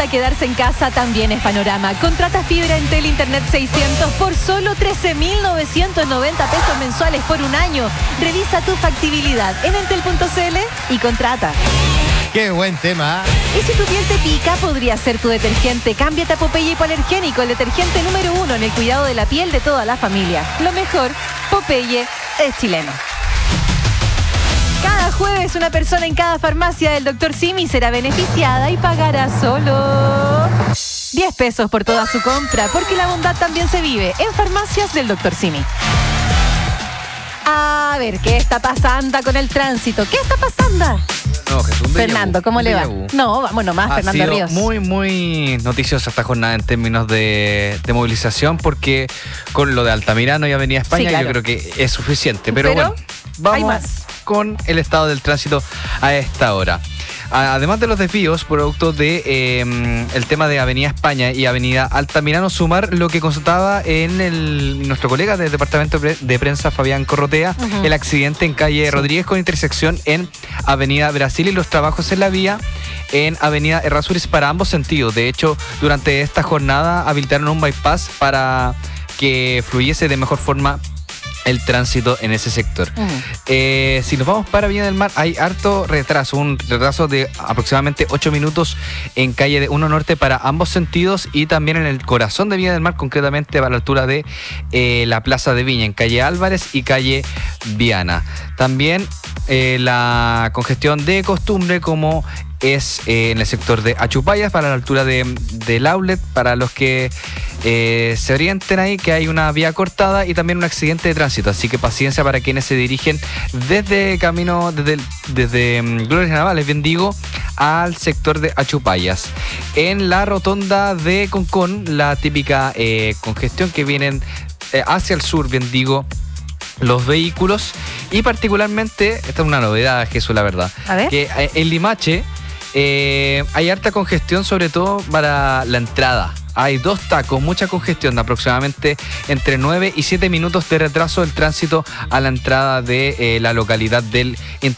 gusta quedarse en casa, también es Panorama. Contrata fibra Entel Internet 600 por solo 13.990 pesos mensuales por un año. Revisa tu factibilidad en entel.cl y contrata. Qué buen tema. Y si tu piel te pica, podría ser tu detergente. Cámbiate a Popeye Hipoalergénico, el detergente número 1 en el cuidado de la piel de toda la familia. Lo mejor, Popeye es chileno. Cada jueves una persona en cada farmacia del Dr. Simi será beneficiada y pagará solo 10 pesos por toda su compra, porque la bondad también se vive en farmacias del Dr. Simi. A ver, ¿qué está pasando con el tránsito? ¿Qué está pasando? No, Jesús, Fernando, ¿cómo le va? No, vamos nomás, Ha Fernando sido Ríos. muy noticiosa esta jornada en términos de movilización, porque con lo de Altamirano y Avenida España, Sí, claro. yo creo que es suficiente. Pero bueno, hay vamos más. con el estado del tránsito a esta hora. Además de los desvíos, producto de el tema de Avenida España y Avenida Altamirano, sumar lo que consultaba en nuestro colega del Departamento de Prensa, Fabián Corrotea, el accidente en calle Rodríguez con intersección en Avenida Brasil y los trabajos en la vía en Avenida Errázuriz para ambos sentidos. De hecho, durante esta jornada habilitaron un bypass para que fluyese de mejor forma el tránsito en ese sector. Si nos vamos para Viña del Mar, hay harto retraso, un retraso de aproximadamente 8 minutos en calle de 1 Norte para ambos sentidos y también en el corazón de Viña del Mar, concretamente a la altura de la Plaza de Viña, en calle Álvarez y calle Viana. También la congestión de costumbre, como es en el sector de Achupayas, para la altura del outlet, para los que se orienten ahí, que hay una vía cortada y también un accidente de tránsito, así que paciencia para quienes se dirigen desde Gloria Navales, bien digo, al sector de Achupayas. En la rotonda de Concón, la típica congestión que vienen hacia el sur, bien digo, los vehículos, y particularmente, esta es una novedad, Jesús, la verdad, A ver. que en Limache hay harta congestión, sobre todo para la entrada. Hay 2 tacos, mucha congestión, de aproximadamente entre 9 y 7 minutos de retraso del tránsito a la entrada de la localidad del